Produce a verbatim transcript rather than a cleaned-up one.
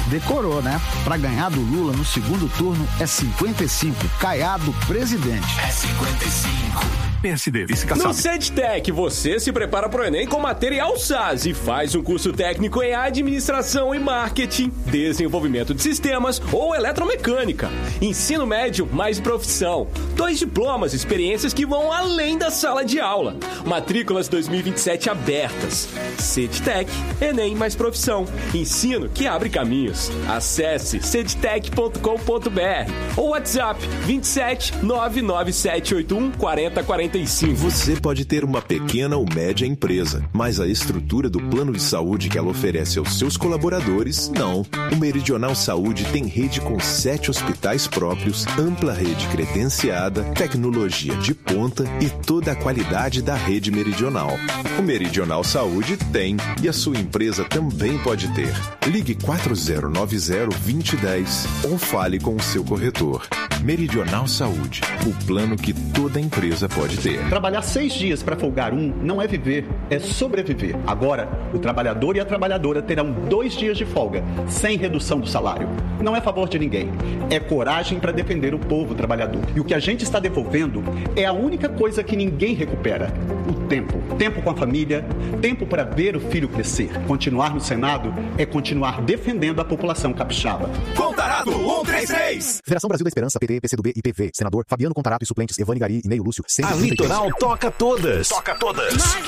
Decorou, né? Pra ganhar do Lula no segundo turno é cinquenta e cinco. Caiado presidente. É cinquenta e cinco. P S D, vice-caçado. No CEDTEC, você se prepara pro Enem com material S A S e faz um curso técnico em administração e marketing, desenvolvimento de sistemas ou eletromecânica. Ensino médio mais profissão. Dois diplomas e experiências que vão além da sala de aula. Matrículas dois mil e vinte e sete abertas. CEDTEC, Enem mais profissão. Ensino que abre caminhos. Acesse cedtec ponto com ponto b r ou WhatsApp vinte e sete nove nove sete oito um quatro zero quatro cinco. Você pode ter uma pequena ou média empresa, mas a estrutura do plano de saúde que ela oferece aos seus colaboradores, não. O Meridional Saúde tem rede com sete hospitais próprios, ampla rede credenciada, tecnologia de ponta e toda a qualidade da rede Meridional. O Meridional Saúde tem e a sua empresa também pode ter. Ligue quatro zero nove zero dois zero um zero ou fale com o seu corretor. Meridional Saúde, o plano que toda empresa pode ter. Trabalhar seis dias para folgar um não é viver, é sobreviver. Agora, o trabalhador e a trabalhadora terão dois dias de folga, sem redução do salário. Não é favor de ninguém, é coragem para defender o povo trabalhador. E o que a gente está devolvendo é a única coisa que ninguém recupera: o tempo. Tempo com a família, tempo para ver o filho crescer. Continuar no Senado é continuar defendendo a população capixaba. Contarato um três três. Federação Brasil da Esperança, P T, P C do B e P V. Senador Fabiano Contarato e suplentes Evane Gari e Neio Lúcio. A Litoral toca todas. Toca todas.